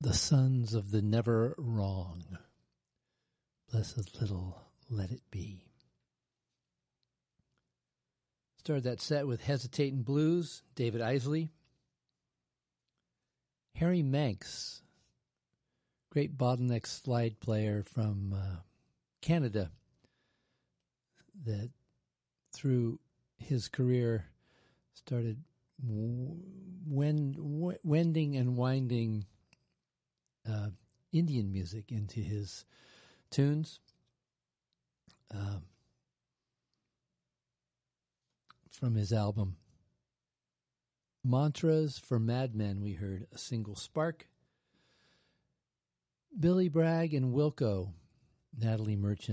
The Sons of the Never Wrong. Blessed Little Let It Be. Started that set with Hesitatin' Blues, David Isley. Harry Manx, great bottleneck slide player from Canada, that through his career started wending and winding Indian music into his tunes. From his album Mantras for Madmen, we heard A Single Spark. Billy Bragg and Wilco, Natalie Merchant.